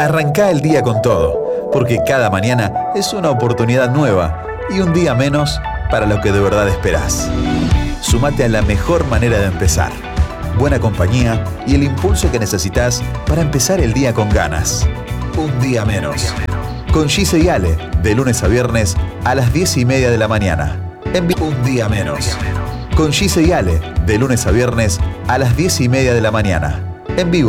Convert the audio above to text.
Arrancá el día con todo, porque cada mañana es una oportunidad nueva y un día menos para lo que de verdad esperás. Sumate a la mejor manera de empezar. Buena compañía y el impulso que necesitas para empezar el día con ganas. Un día menos. Con Gise y Ale, de lunes a viernes a las 10:30 de la mañana. Un día menos. Con Gise y Ale, de lunes a viernes a las 10:30 de la mañana. En vivo